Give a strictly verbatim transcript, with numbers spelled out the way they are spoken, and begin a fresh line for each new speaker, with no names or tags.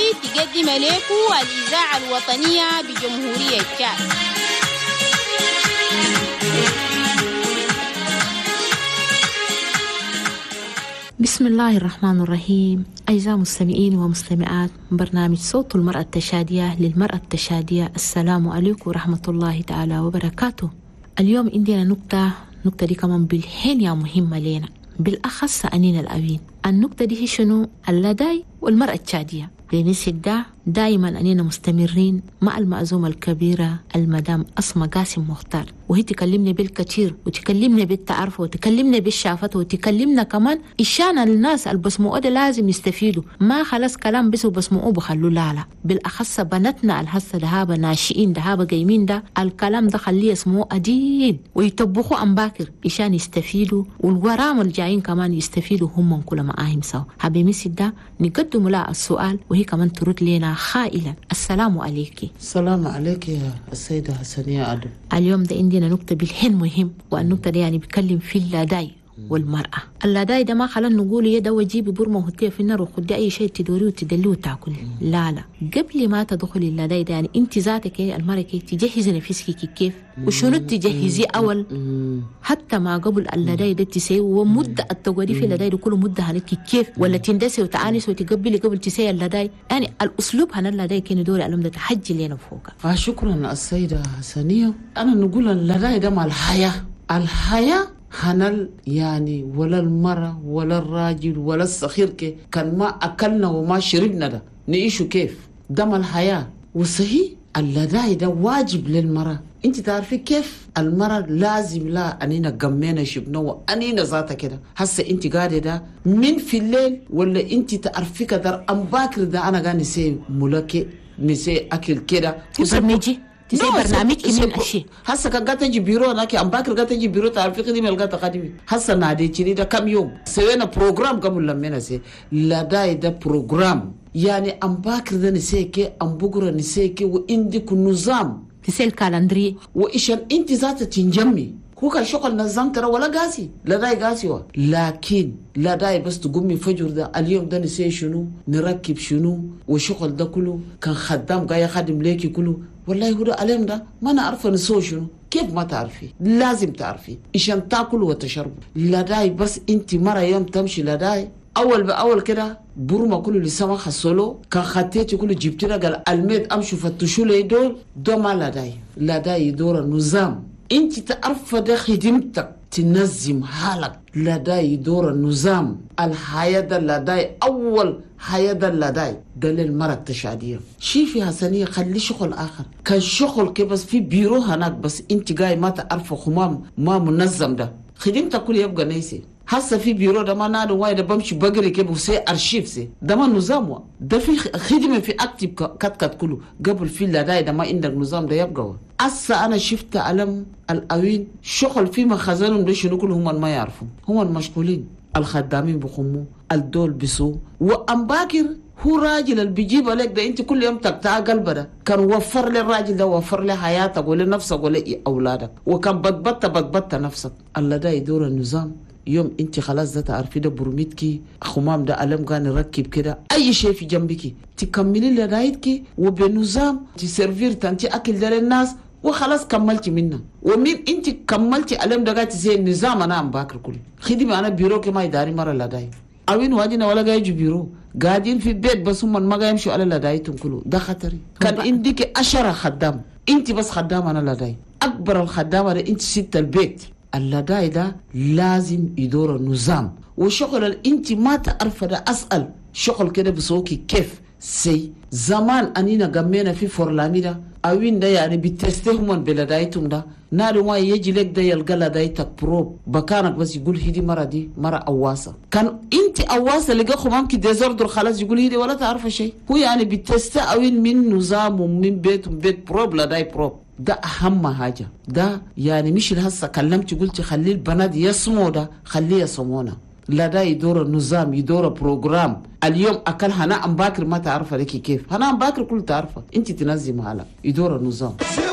تقدم لكم الإذاعة الوطنية بجمهورية تشاد.
بسم الله الرحمن الرحيم. أعزائي المستمعين ومستمعات برنامج صوت المرأة التشادية للمرأة التشادية، السلام عليكم ورحمة الله تعالى وبركاته. اليوم عندنا نقطة نقطة دي كمان بالحين يا مهمة لنا، بالأخص أنينا الأوين. النقطة دي هي شنو؟ اللداي والمرأة التشادية. لنسد ده دائما أنينا مستمرين مع المأزومة الكبيرة المدام أسماء قاسم مختار، وهي تكلمنا بالكثير وتكلمنا بالتعرف وتكلمنا بالشافة وتكلمنا كمان إشان الناس البسموء ده لازم يستفيدوا، ما خلاص كلام بس وبسموء بخلوا لا لا، بالأخص بناتنا الهسه دهابة ناشئين دهابة قايمين ده الكلام ده خليه يسموه أدين ويطبخوا أنباكر إشان يستفيدوا، والورام الجايين كمان يستفيدوا هم كل معاهم سوا. حبي مسد ده نقدم لها السؤال وهي كمان ترد لنا خائلا. السلام عليكي.
السلام عليك يا السيدة حسنية أدم.
اليوم ده عندنا نقطة بالحين مهم، والنقطة دي يعني بيتكلم في اللاداي والمرأة. اللاداي ده ما خلال نقول يدا وجيبي برمه وهتيه في النار وخدي أي شيء تدوري وتدلي وتاكلي، لا لا، قبل ما تدخلي اللاداي ده يعني انت ذاتك المرأة كي تجهزي نفسك كيف وشنو تجهزي أول حتى ما قبل اللاداي ده تسوي، ومدة التقودي في اللاداي ده كله مدة هنك كيف ولا تندسي وتعانس وتقبلي قبل تسوي اللاداي، يعني الأسلوب هن اللاداي كي ندوري ألم ده تحجي لنا فوقه.
شكرا السيدة حسنية. أنا نقول اللاداي ده مع الحياة. الحياة هنال يعني ولا المرأة ولا الراجل ولا الصغير كي كان ما أكلنا وما شربنا ده نعيشوا كيف؟ ده مع الحياة. وصحيح اللاداي ده واجب للمرأة. انت تعرفي كيف المرأة لازم لا أنينا قمينا شبنا وأنينا ذاتا كده. هسه انت قاعدة ده من في الليل ولا انت تعرفي كدر أم باكر ده أنا قاعد نسي ملكي نسي أكل كده
وسبنيجي تسي برنامج كمين أشي.
هسه كان قاعدة تجي بيرو ناكي أم باكر قاعدة تجي بيرو تعرفي خدمة القاعدة قادمي. هسه نادي تشيني ده كم يوم سوينا بروجرام قبل لما نسي لداي ده بروجرام يعني أم باكر ده نسيكي أم بقرة نسيكي وإندك نظام
تسي الكالندري
وإيشان انت ذات تنجمي. هو كان شغل نظام ترى ولا قاسي لا داي قاسي وا. لكن لا داي بس تقومي فجر ده اليوم ده نسي شنو نركب شنو وشغل ده كله كان خدام قاية خادم ليكي كله. والله هو ده اليوم ده ما نعرف نسوي شنو. كيف ما تعرفي؟ لازم تعرفي إيشان تاكل وتشرب. لا داي بس انت مرة يوم تمشي لا داي أول بأول كده برما كله لسما خسولو كان خطيتي كله جبتنا قال الميد أمشي فتشوا لي دول دو ما لا داي لا داي دور النظام. انت تعرف ده خدمتك تنظم حالك. لا داي دور النظام. الحياة ده لا داي أول حياة ده لا داي ده للمرأة التشادية. شيفي حسنية خلي شغل آخر كان شغل كي بس في بيرو هناك بس انت جاي ما تعرف خمام ما منظم ده خدمتك كله يبقى نيسي. هسه في بيرو ده ما نادو واي ده بمشي بقري كيف وسي ارشيف سي ده ما نظام ده في خدمه في اكتب كات كات كله قبل في لداي ده ما عندك نظام ده يبقى. هسه انا شفت علم الاوين شغل في مخازنهم ده شنو كله هم ما يعرفوا هم المشغولين الخدامين بخمو الدول بسو وام باكر هو راجل اللي بيجيب عليك ده انت كل يوم تقطع قلبه ده كان وفر للراجل ده وفر له حياتك ولا نفسك ولا اولادك وكان بتبت بتبت نفسك. الله ده يدور النظام. يوم انت خلاص ده تعرفي ده برميتكي خمام ده ألم كان نركب كده اي شيء في جنبك تكملي لرايتك وبنظام تسيرفير تنتي اكل ده للناس وخلاص كملتي منها. ومن انت كملتي ألم ده قاعد زي النظام. انا ام باكر كل خدمه انا بيرو كما يداري مره لداي اوين واجنا ولا جاي بيرو قاعدين في البيت بس هم ما يمشوا على لدايتهم كله. ده خطري. كان عندك عشرة خدام انت بس خدام انا لداي اكبر الخدامه ده انت ست البيت. اللداي ده لازم يدور النظام وشغل انت ما تعرف ده. اسأل شغل كده بسوكي كيف سي زمان انينا قمينا في فورلامي ده اوين ده يعني بتستهمون بلدايتهم ده نادو ما يجي لك ده يلقى لدايتك بروب بكانك بس يقول هيدي مرة دي مرة أواسة. كان انت أواسة لقى خمامك ديزوردر خلاص يقول هيدي ولا تعرف شيء. هو يعني بتستا اوين من نظام ومن بيت بيت بروب لداي بروب. ده أهم حاجة. ده يعني مش هسه كلمتي قلتي خلي البنات يسموا ده خليه يسمونا. لا ده يدور النظام يدور بروجرام. اليوم أكل هنا أم باكر ما تعرف لك كيف هنا أم باكر كل تعرفه انت تنظم حالك يدور النظام.